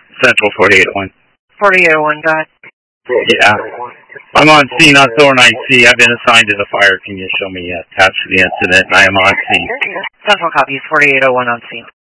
Central 4801. 4801, go ahead. Yeah. I'm on scene on Thornline C. I've been assigned to the fire. Can you show me attached to the incident? I am on scene. Central copies, 4801 on scene.